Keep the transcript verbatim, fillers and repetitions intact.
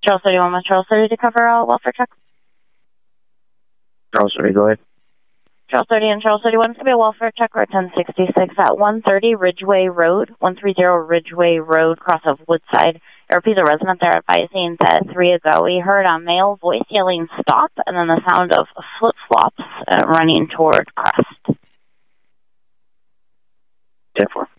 Charles thirty-one with Charles thirty to cover a welfare check. Charles thirty, go ahead. Charles thirty and Charles thirty-one, it's going to be a welfare check or ten sixty-six at one thirty Ridgeway Road, one thirty Ridgeway Road, cross of Woodside. A repeat, a resident there advising that three ago we heard a male voice yelling stop and then the sound of flip-flops uh, running toward Crest. ten four.